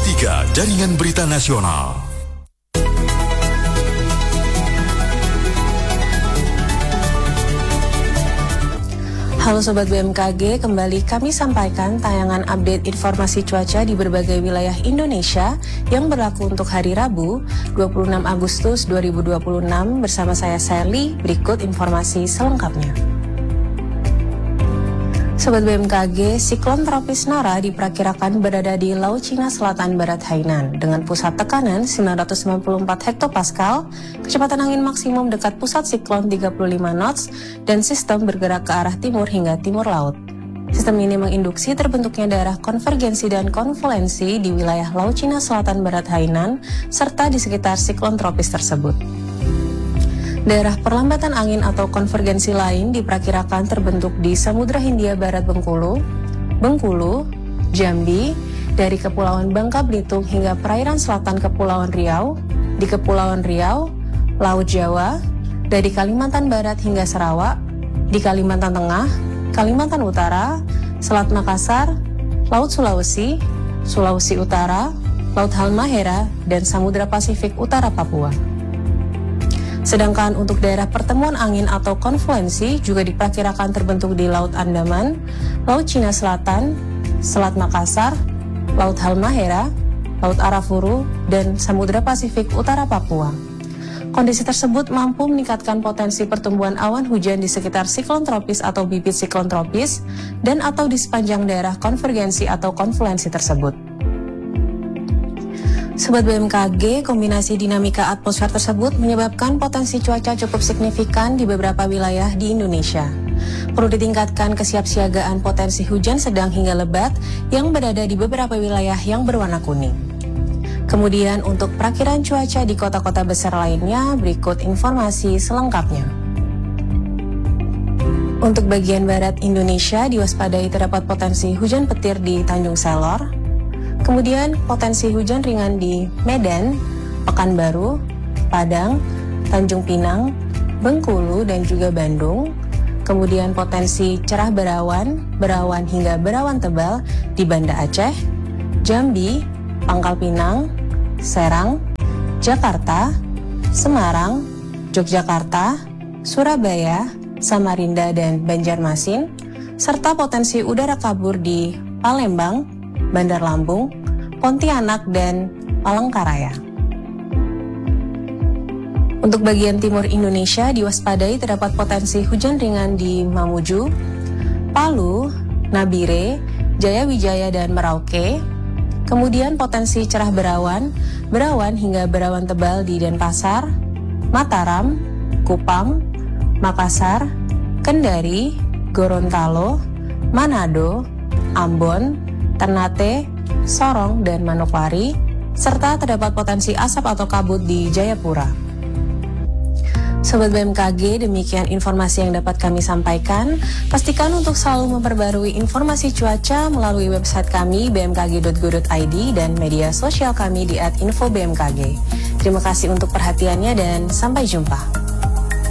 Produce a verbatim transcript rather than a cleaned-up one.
tiga Jaringan Berita Nasional. Halo Sobat B M K G, kembali kami sampaikan tayangan update informasi cuaca di berbagai wilayah Indonesia yang berlaku untuk hari Rabu, dua puluh enam Agustus dua ribu dua puluh enam bersama saya Sally. Berikut informasi selengkapnya. Sobat B M K G, siklon tropis Nara diperkirakan berada di Laut Cina Selatan Barat Hainan dengan pusat tekanan sembilan ratus sembilan puluh empat hektopascal, kecepatan angin maksimum dekat pusat siklon tiga puluh lima knots, dan sistem bergerak ke arah timur hingga timur laut. Sistem ini menginduksi terbentuknya daerah konvergensi dan konfluensi di wilayah Laut Cina Selatan Barat Hainan serta di sekitar siklon tropis tersebut. Daerah perlambatan angin atau konvergensi lain diperkirakan terbentuk di Samudra Hindia Barat Bengkulu, Bengkulu, Jambi, dari Kepulauan Bangka Belitung hingga perairan selatan Kepulauan Riau, di Kepulauan Riau, Laut Jawa, dari Kalimantan Barat hingga Sarawak, di Kalimantan Tengah, Kalimantan Utara, Selat Makassar, Laut Sulawesi, Sulawesi Utara, Laut Halmahera, dan Samudra Pasifik Utara Papua. Sedangkan untuk daerah pertemuan angin atau konfluensi juga diperkirakan terbentuk di Laut Andaman, Laut Cina Selatan, Selat Makassar, Laut Halmahera, Laut Arafuru, dan Samudra Pasifik Utara Papua. Kondisi tersebut mampu meningkatkan potensi pertumbuhan awan hujan di sekitar siklon tropis atau bibit siklon tropis dan atau di sepanjang daerah konvergensi atau konfluensi tersebut. Sobat B M K G, kombinasi dinamika atmosfer tersebut menyebabkan potensi cuaca cukup signifikan di beberapa wilayah di Indonesia. Perlu ditingkatkan kesiapsiagaan potensi hujan sedang hingga lebat yang berada di beberapa wilayah yang berwarna kuning. Kemudian untuk perakiran cuaca di kota-kota besar lainnya, berikut informasi selengkapnya. Untuk bagian barat Indonesia, diwaspadai terdapat potensi hujan petir di Tanjung Selor. Kemudian potensi hujan ringan di Medan, Pekanbaru, Padang, Tanjung Pinang, Bengkulu, dan juga Bandung. Kemudian potensi cerah berawan, berawan hingga berawan tebal di Banda Aceh, Jambi, Pangkal Pinang, Serang, Jakarta, Semarang, Yogyakarta, Surabaya, Samarinda, dan Banjarmasin, serta potensi udara kabur di Palembang, Bandar Lampung, Pontianak, dan Palangkaraya. Untuk bagian timur Indonesia diwaspadai terdapat potensi hujan ringan di Mamuju, Palu, Nabire, Jayawijaya, dan Merauke. Kemudian potensi cerah berawan, berawan hingga berawan tebal di Denpasar, Mataram, Kupang, Makassar, Kendari, Gorontalo, Manado, Ambon, Ternate, Sorong, dan Manokwari, serta terdapat potensi asap atau kabut di Jayapura. Sobat B M K G, demikian informasi yang dapat kami sampaikan. Pastikan untuk selalu memperbarui informasi cuaca melalui website kami b m k g dot go dot i d dan media sosial kami di at info b m k g. Terima kasih untuk perhatiannya dan sampai jumpa.